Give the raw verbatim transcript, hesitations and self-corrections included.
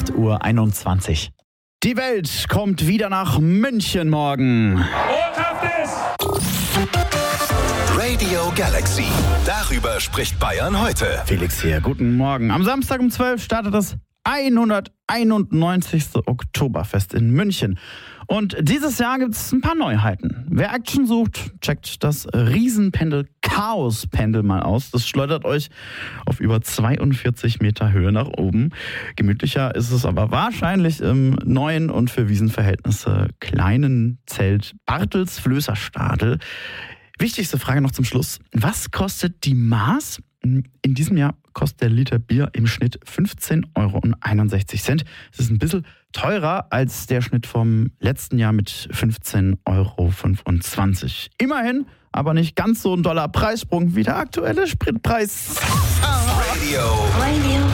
acht Uhr einundzwanzig. Die Welt kommt wieder nach München morgen. Radio Galaxy. Darüber spricht Bayern heute. Felix hier, guten Morgen. Am Samstag um zwölf startet das hunderteinundneunzigste Oktoberfest in München. Und dieses Jahr gibt es ein paar Neuheiten. Wer Action sucht, checkt das Riesenpendel Chaos-Pendel mal aus. Das schleudert euch auf über zweiundvierzig Meter Höhe nach oben. Gemütlicher ist es aber wahrscheinlich im neuen und für Wiesenverhältnisse kleinen Zelt Bartels Flößerstadel. Wichtigste Frage noch zum Schluss. Was kostet die Maß? In diesem Jahr kostet der Liter Bier im Schnitt fünfzehn Euro einundsechzig. Das ist ein bisschen teurer als der Schnitt vom letzten Jahr mit fünfzehn Euro fünfundzwanzig. Immerhin, aber nicht ganz so ein doller Preissprung wie der aktuelle Spritpreis. Radio. Radio